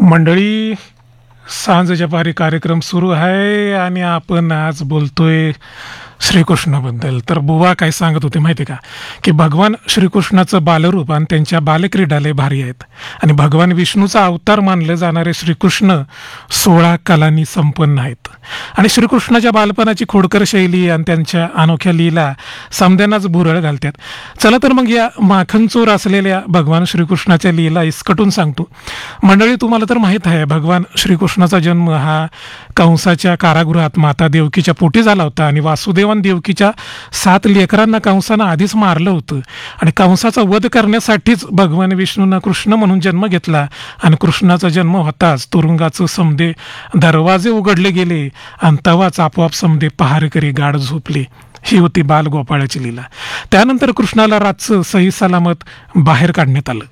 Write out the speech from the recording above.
मंडळी, सांजच्या पारी कार्यक्रम सुरू आहे आणि आपण आज बोलतोय श्रीकृष्णाबद्दल. तर बुवा काय सांगत होते माहिती का, की भगवान श्रीकृष्णाचं बालरूप आणि त्यांच्या बालक्रीडा लय भारी आहेत. आणि भगवान विष्णूचा अवतार मानले जाणारे श्रीकृष्ण 16 कलांनी संपन्न आहेत. आणि श्रीकृष्णाच्या बालपणाची खोडकर शैली आणि त्यांच्या अनोख्या लीला समद्यांनाच भुरळ घालतात. चला तर मग या माखनचोर असलेल्या भगवान श्रीकृष्णाच्या लीला इसकटून सांगतो. मंडळी, तुम्हाला तर माहीत आहे, भगवान श्रीकृष्णाचा जन्म हा कंसाच्या कारागृहात माता देवकीच्या पोटी झाला होता. आणि वासुदेवान देवकीच्या 7 लेकरांना कंसानं आधीच मारलं होतं. आणि कंसाचा वध करण्यासाठीच भगवान विष्णूनं कृष्ण म्हणून जन्म घेतला. आणि कृष्णाचा जन्म होताच तुरुंगाचं समदे दरवाजे उघडले गेले आणि तवाच आपोआप समदे पहारेकरी गाढ झोपले. ही होती बालगोपाळाची लीला. त्यानंतर कृष्णाला रातचं सही सलामत बाहेर काढण्यात आलं.